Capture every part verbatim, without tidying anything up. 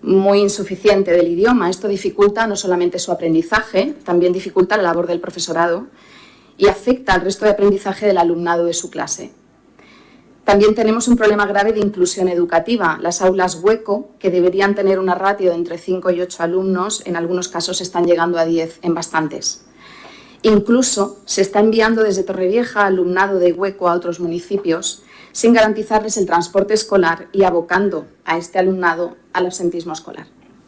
muy insuficiente del idioma. Esto dificulta no solamente su aprendizaje, también dificulta la labor del profesorado y afecta al resto de aprendizaje del alumnado de su clase. También tenemos un problema grave de inclusión educativa. Las aulas hueco, que deberían tener una ratio de entre cinco y ocho alumnos, en algunos casos están llegando a diez en bastantes. Incluso se está enviando desde Torrevieja alumnado de hueco a otros municipios sin garantizarles el transporte escolar y abocando a este alumnado al absentismo escolar.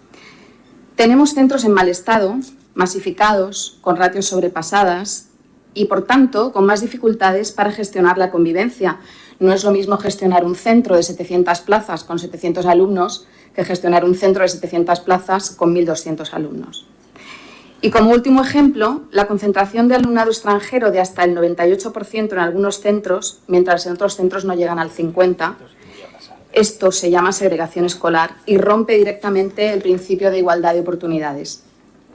Tenemos centros en mal estado, masificados, con ratios sobrepasadas y, por tanto, con más dificultades para gestionar la convivencia. No es lo mismo gestionar un centro de setecientas plazas con setecientos alumnos que gestionar un centro de setecientas plazas con mil doscientos alumnos. Y como último ejemplo, la concentración de alumnado extranjero de hasta el noventa y ocho por ciento en algunos centros, mientras en otros centros no llegan al cincuenta por ciento. Esto se llama segregación escolar y rompe directamente el principio de igualdad de oportunidades.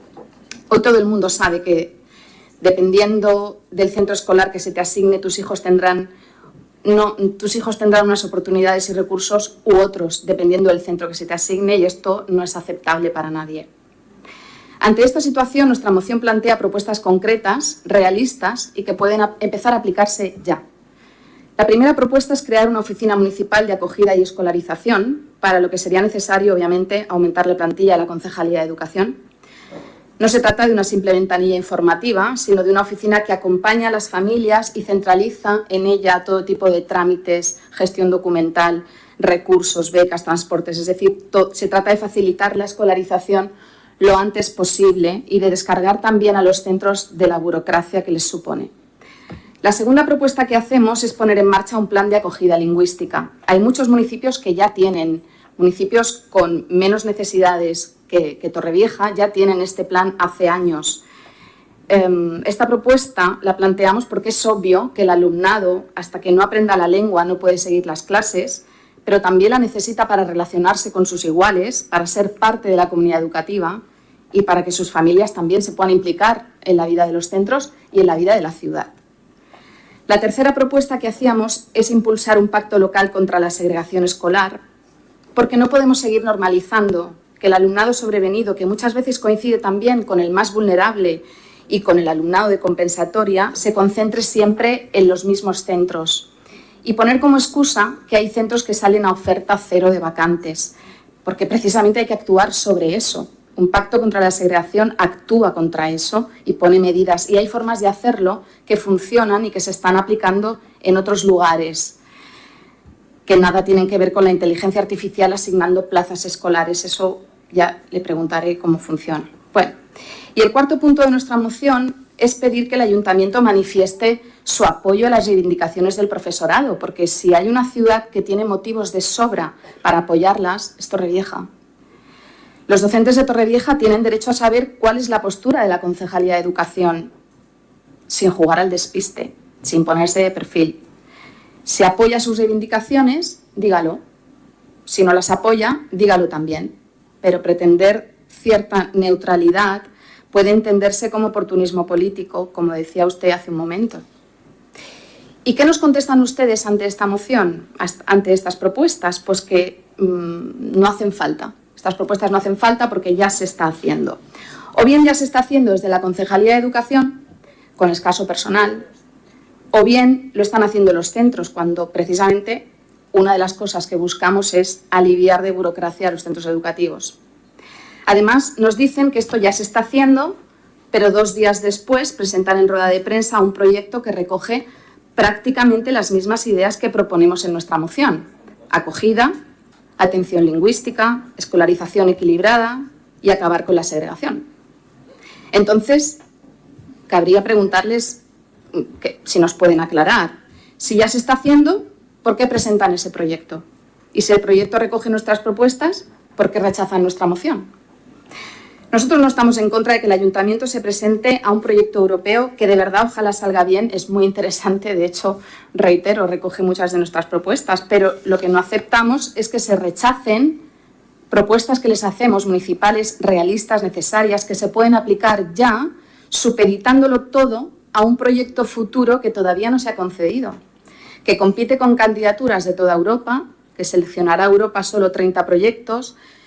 Hoy todo el mundo sabe que, dependiendo del centro escolar que se te asigne, tus hijos tendrán, no, tus hijos tendrán unas oportunidades y recursos u otros, dependiendo del centro que se te asigne, y esto no es aceptable para nadie. Ante esta situación, nuestra moción plantea propuestas concretas, realistas y que pueden empezar a aplicarse ya. La primera propuesta es crear una oficina municipal de acogida y escolarización, para lo que sería necesario, obviamente, aumentar la plantilla de la Concejalía de Educación. No se trata de una simple ventanilla informativa, sino de una oficina que acompaña a las familias y centraliza en ella todo tipo de trámites, gestión documental, recursos, becas, transportes. Es decir, se trata de facilitar la escolarización lo antes posible y de descargar también a los centros de la burocracia que les supone. La segunda propuesta que hacemos es poner en marcha un plan de acogida lingüística. Hay muchos municipios que ya tienen, municipios con menos necesidades que, que Torrevieja, ya tienen este plan hace años. Eh, esta propuesta la planteamos porque es obvio que el alumnado, hasta que no aprenda la lengua, no puede seguir las clases, pero también la necesita para relacionarse con sus iguales, para ser parte de la comunidad educativa y para que sus familias también se puedan implicar en la vida de los centros y en la vida de la ciudad. La tercera propuesta que hacíamos es impulsar un pacto local contra la segregación escolar, porque no podemos seguir normalizando que el alumnado sobrevenido, que muchas veces coincide también con el más vulnerable y con el alumnado de compensatoria, se concentre siempre en los mismos centros. Y poner como excusa que hay centros que salen a oferta cero de vacantes, porque precisamente hay que actuar sobre eso. Un pacto contra la segregación actúa contra eso y pone medidas, y hay formas de hacerlo que funcionan y que se están aplicando en otros lugares, que nada tienen que ver con la inteligencia artificial asignando plazas escolares. Eso ya le preguntaré cómo funciona. Bueno, y el cuarto punto de nuestra moción es pedir que el ayuntamiento manifieste su apoyo a las reivindicaciones del profesorado, porque si hay una ciudad que tiene motivos de sobra para apoyarlas, es Torrevieja. Los docentes de Torrevieja tienen derecho a saber cuál es la postura de la Concejalía de Educación, sin jugar al despiste, sin ponerse de perfil. Si apoya sus reivindicaciones, dígalo. Si no las apoya, dígalo también. Pero pretender cierta neutralidad puede entenderse como oportunismo político, como decía usted hace un momento. ¿Y qué nos contestan ustedes ante esta moción, ante estas propuestas? Pues que mmm, no hacen falta. Estas propuestas no hacen falta porque ya se está haciendo. O bien ya se está haciendo desde la Concejalía de Educación, con escaso personal, o bien lo están haciendo los centros, cuando precisamente una de las cosas que buscamos es aliviar de burocracia a los centros educativos. Además, nos dicen que esto ya se está haciendo, pero dos días después presentan en rueda de prensa un proyecto que recoge prácticamente las mismas ideas que proponemos en nuestra moción: acogida, atención lingüística, escolarización equilibrada y acabar con la segregación. Entonces, cabría preguntarles que, si nos pueden aclarar, si ya se está haciendo, ¿por qué presentan ese proyecto? Y si el proyecto recoge nuestras propuestas, ¿por qué rechazan nuestra moción? Nosotros no estamos en contra de que el ayuntamiento se presente a un proyecto europeo que de verdad ojalá salga bien, es muy interesante, de hecho, reitero, recoge muchas de nuestras propuestas, pero lo que no aceptamos es que se rechacen propuestas que les hacemos municipales, realistas, necesarias, que se pueden aplicar ya, supeditándolo todo a un proyecto futuro que todavía no se ha concedido, que compite con candidaturas de toda Europa, que seleccionará Europa solo treinta proyectos,